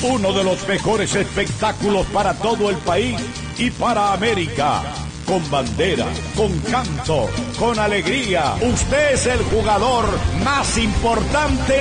Uno de los mejores espectáculos para todo el país y para América. Con bandera, con canto, con alegría. Usted es el jugador más importante